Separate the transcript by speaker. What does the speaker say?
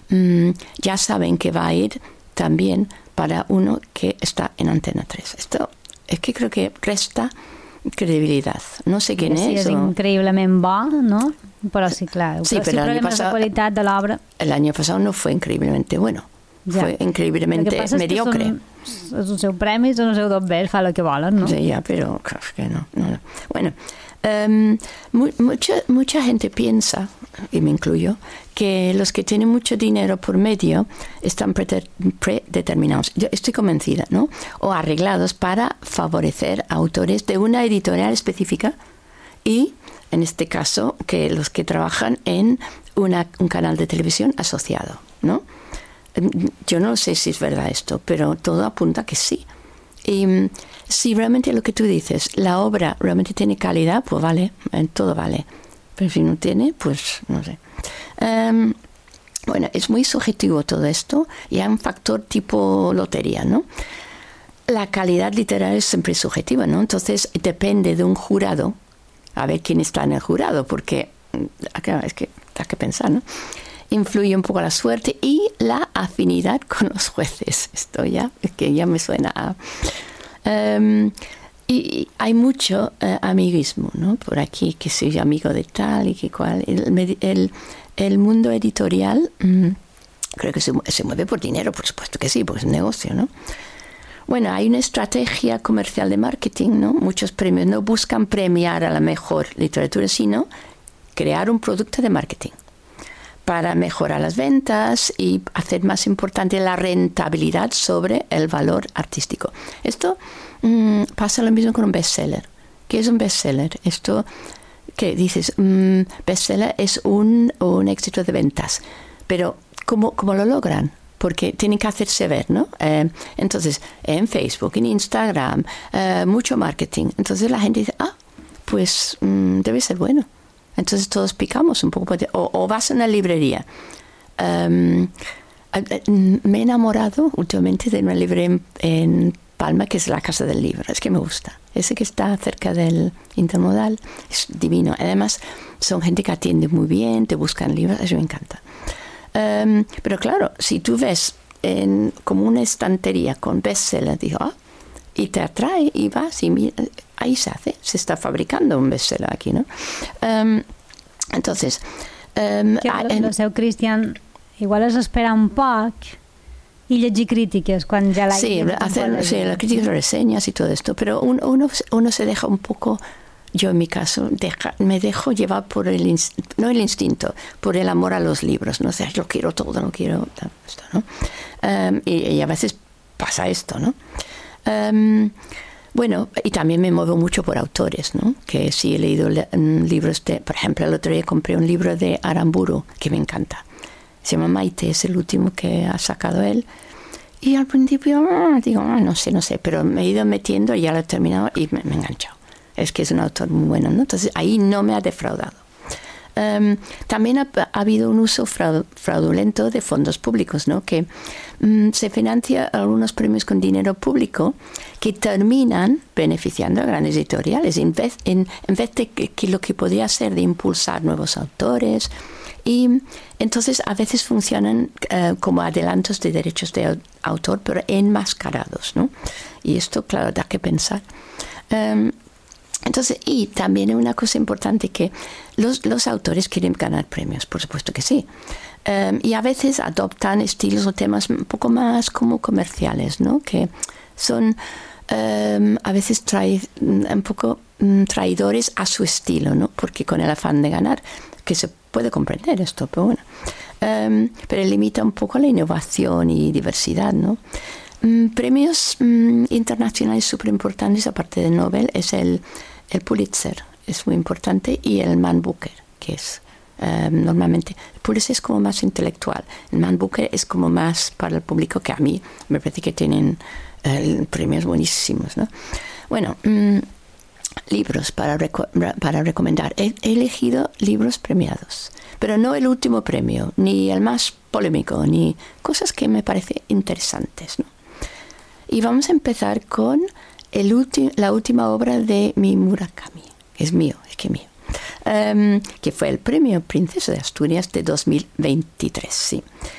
Speaker 1: ya saben que va a ir también para uno que está en Antena 3. Esto es que creo que resta credibilidad. No sé quién
Speaker 2: sí,
Speaker 1: es.
Speaker 2: És increïblement bo, no? Però sí, clar,
Speaker 1: sí, pero el año pasado,
Speaker 2: la qualitat de l'obra.
Speaker 1: El año pasado no fue increíblemente bueno. Ja. Fue increíblemente mediocre.
Speaker 2: És un seu premi, són els seus dobbers, fa el que volen, ¿no?
Speaker 1: Sí, ya, pero claro que no. Bueno, mucha gente piensa, y me incluyo, que los que tienen mucho dinero por medio están predeterminados. Yo estoy convencida, ¿no? O arreglados para favorecer a autores de una editorial específica y, en este caso, que los que trabajan en un canal de televisión asociado, ¿no? Yo no sé si es verdad esto, pero todo apunta que sí. Y si realmente lo que tú dices, la obra realmente tiene calidad, pues vale, todo vale. Pero si no tiene, pues no sé. Bueno, es muy subjetivo todo esto y hay un factor tipo lotería, ¿no? La calidad literaria es siempre subjetiva, ¿no? Entonces depende de un jurado, a ver quién está en el jurado, porque es que hay que pensar, ¿no? Influye un poco la suerte y la afinidad con los jueces. Esto ya, es que ya me suena a... y hay mucho amiguismo, ¿no? Por aquí, que soy amigo de tal y que cual. El mundo editorial creo que se mueve por dinero, por supuesto que sí, porque es un negocio, ¿no? Bueno, hay una estrategia comercial de marketing, ¿no? Muchos premios no buscan premiar a la mejor literatura, sino crear un producto de marketing para mejorar las ventas y hacer más importante la rentabilidad sobre el valor artístico. Esto pasa lo mismo con un bestseller. ¿Qué es un bestseller? Esto que dices, bestseller es un éxito de ventas. Pero ¿cómo lo logran? Porque tienen que hacerse ver, ¿no? Entonces, en Facebook, en Instagram, mucho marketing. Entonces la gente dice, pues debe ser bueno. Entonces todos picamos un poco. O vas a una librería. Me he enamorado últimamente de una librería en Palma, que es la Casa del Libro. Es que me gusta. Ese que está cerca del Intermodal es divino. Además, son gente que atiende muy bien, te buscan libros. Eso me encanta. Pero claro, si tú ves como una estantería con bestseller, digo, y te atrae y vas y mira, ahí se está fabricando un bestseller aquí, ¿no? Entonces...
Speaker 2: el seu Cristian igual es espera un poc y llegir críticas cuando ya la...
Speaker 1: Sí, las críticas, reseñas y todo esto, pero uno se deja un poco... Yo en mi caso me dejo llevar por no el instinto, por el amor a los libros, ¿no? O sea, yo quiero todo, no quiero esto, ¿no? Y a veces pasa esto, ¿no? Bueno, y también me muevo mucho por autores, ¿no? Que sí he leído libros por ejemplo, el otro día compré un libro de Aramburu que me encanta. Se llama Maite, es el último que ha sacado él. Y al principio digo, no sé, pero me he ido metiendo y ya lo he terminado y me he enganchado. Es que es un autor muy bueno, ¿no? Entonces ahí no me ha defraudado. También ha habido un uso fraudulento de fondos públicos, ¿no? Que se financia algunos premios con dinero público que terminan beneficiando a grandes editoriales en vez de que lo que podría ser de impulsar nuevos autores. Y entonces a veces funcionan como adelantos de derechos de autor, pero enmascarados, ¿no? Y esto, claro, da que pensar. Entonces, y también una cosa importante, que los autores quieren ganar premios, por supuesto que sí. Y a veces adoptan estilos o temas un poco más como comerciales, ¿no? Que son a veces un poco traidores a su estilo, ¿no? Porque con el afán de ganar, que se puede comprender esto, pero bueno. Pero limita un poco la innovación y diversidad, ¿no? Premios internacionales súper importantes, aparte de Nobel, es el Pulitzer, es muy importante, y el Man Booker, que es normalmente... El Pulitzer es como más intelectual, el Man Booker es como más para el público, que a mí me parece que tienen premios buenísimos, ¿no? Bueno, libros para recomendar. He elegido libros premiados, pero no el último premio, ni el más polémico, ni cosas que me parecen interesantes, ¿no? Y vamos a empezar con la última obra de mi Murakami. Es mío, que fue el premio Princesa de Asturias de 2023, sí.